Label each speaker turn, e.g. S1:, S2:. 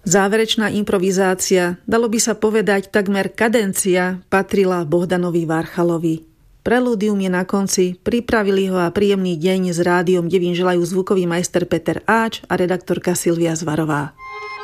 S1: Záverečná improvizácia, dalo by sa povedať takmer kadencia, patrila Bohdanovi Varchalovi. Prelúdium je na konci, pripravili ho a príjemný deň s Rádiom Devín želajú zvukový majster Peter Áč a redaktorka Silvia Zvarová.